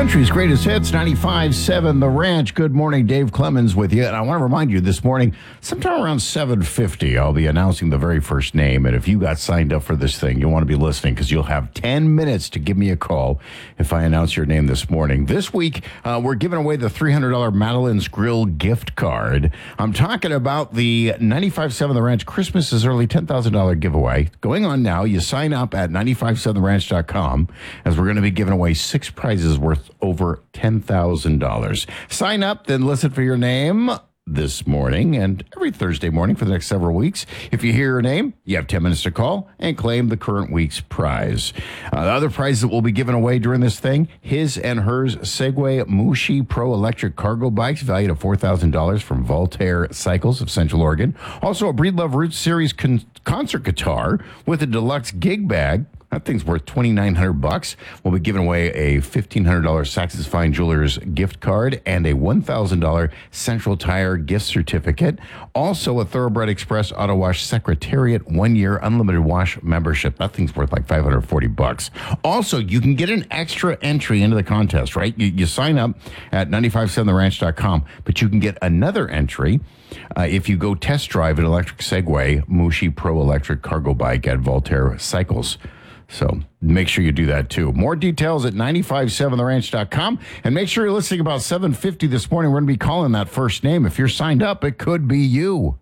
Country's greatest hits, 95.7 The Ranch. Good morning, Dave Clemens with you. And I want to remind you this morning, sometime around 7:50, I'll be announcing the very first name. And if you got signed up for this thing, you'll want to be listening because you'll have 10 minutes to give me a call if I announce your name this morning. This week, we're giving away the $300 Madeline's Grill gift card. I'm talking about the 95.7 The Ranch Christmas is Early $10,000 giveaway. Going on now, you sign up at 957theranch.com as we're going to be giving away 6 prizes worth over $10,000. Sign up, then listen for your name this morning and every Thursday morning for the next several weeks. If you hear your name, you have 10 minutes to call and claim the current week's prize. The other prize that we'll be giving away during this thing, his and hers Segway Mushi Pro electric cargo bikes valued at $4,000 from Voltaire Cycles of Central Oregon. Also a Breedlove Roots Series concert guitar with a deluxe gig bag. That thing's worth $2,900. We'll be giving away a $1,500 Sax's Fine Jewelers gift card and a $1,000 Central Tire gift certificate. Also, a Thoroughbred Express Auto Wash Secretariat 1-year unlimited wash membership. That thing's worth like $540. Also, you can get an extra entry into the contest, right? You sign up at 957theranch.com, but you can get another entry if you go test drive an electric Segway Mushi Pro electric cargo bike at Voltaire Cycles. So make sure you do that, too. More details at 957theranch.com. And make sure you're listening about 7:50 this morning. We're going to be calling that first name. If you're signed up, it could be you.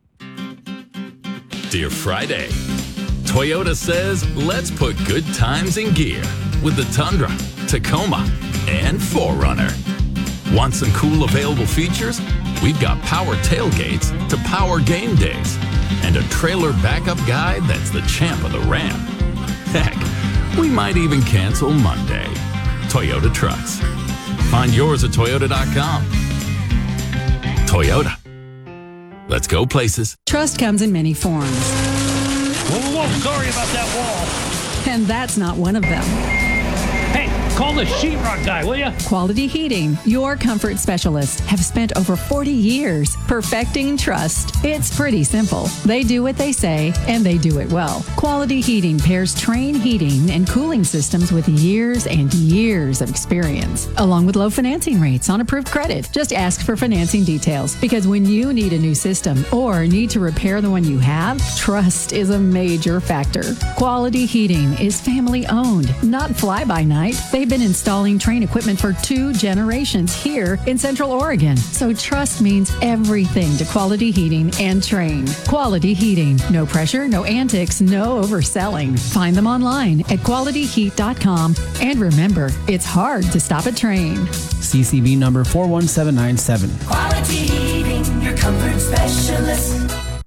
Dear Friday, Toyota says, let's put good times in gear with the Tundra, Tacoma, and 4Runner. Want some cool available features? We've got power tailgates to power game days and a trailer backup guide that's the champ of the ramp. Heck, we might even cancel Monday. Toyota Trucks. Find yours at Toyota.com. Toyota. Let's go places. Trust comes in many forms. Whoa, sorry about that wall. And that's not one of them. Hey, call the sheetrock guy, will you? Quality Heating, your comfort specialist, have spent over 40 years perfecting trust. It's pretty simple. They do what they say, and they do it well. Quality Heating pairs Trane heating and cooling systems with years and years of experience, along with low financing rates on approved credit. Just ask for financing details, because when you need a new system or need to repair the one you have, trust is a major factor. Quality Heating is family-owned, not fly-by-night. They've been installing Trane equipment for 2 generations here in Central Oregon. So trust means everything to Quality Heating and Trane. Quality Heating. No pressure, no antics, no overselling. Find them online at qualityheat.com. And remember, it's hard to stop a Trane. CCV number 41797. Quality Heating, your comfort specialist.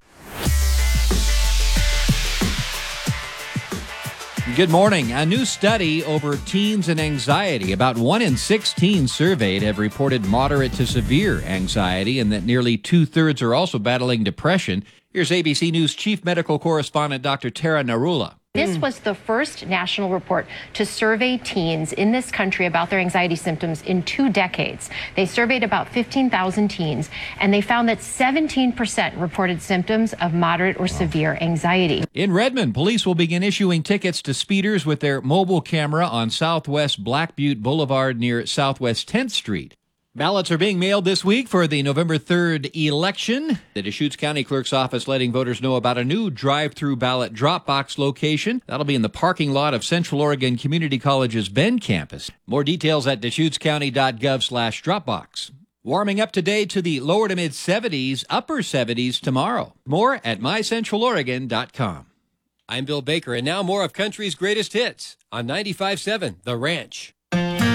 Good morning. A new study over teens and anxiety. About 1 in 6 teens surveyed have reported moderate to severe anxiety, and that nearly 2/3 are also battling depression. Here's ABC News Chief Medical Correspondent Dr. Tara Narula. This was the first national report to survey teens in this country about their anxiety symptoms in 2 decades. They surveyed about 15,000 teens, and they found that 17% reported symptoms of moderate or severe anxiety. In Redmond, police will begin issuing tickets to speeders with their mobile camera on Southwest Black Butte Boulevard near Southwest 10th Street. Ballots are being mailed this week for the November 3rd election. The Deschutes County Clerk's office letting voters know about a new drive-through ballot drop box location. That'll be in the parking lot of Central Oregon Community College's Bend campus. More details at DeschutesCounty.gov/dropbox. Warming up today to the lower to mid-70s, upper 70s tomorrow. More at mycentraloregon.com. I'm Bill Baker, and now more of country's greatest hits on 95.7 The Ranch.